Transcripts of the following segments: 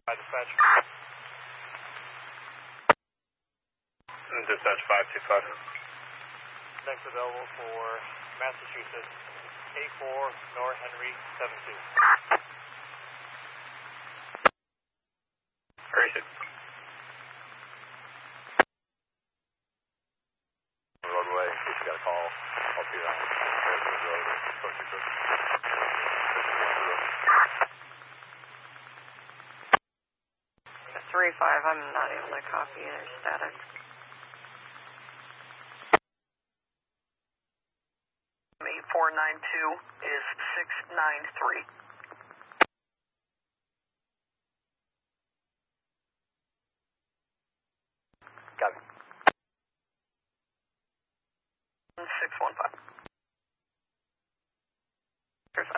Dispatch. Dispatch 525. Next available for Massachusetts, A4 Nor Henry 72. Race it. Roadway, in case you got a call. I'll be around the road. 3-5, I'm not able to copy their static. .492 is 693. Got it. 615. 5.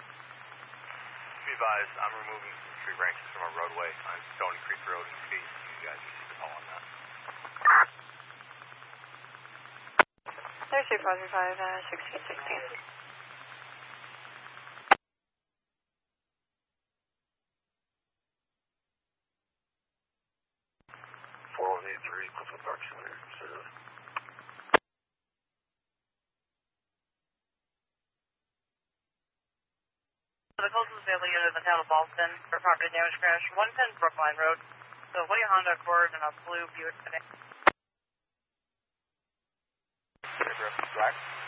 Be advised, I'm removing some tree branches from our roadway on Stony Creek Road in case you guys receive a call on that. There's 2535, 1616. Clifton Park Center. The closest available unit is in the town of Boston for property damage crash, 110 Brookline Road. The white Honda Accord and a blue Buick Connect. Black.